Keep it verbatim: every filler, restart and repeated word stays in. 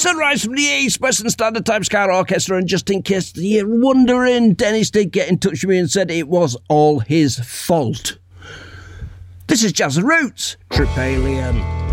Sunrise from the East, Western Standard Time Sky Orchestra, and just in case you're wondering, Dennis did get in touch with me and said it was all his fault. This is Jazz and Roots, Trip Alien.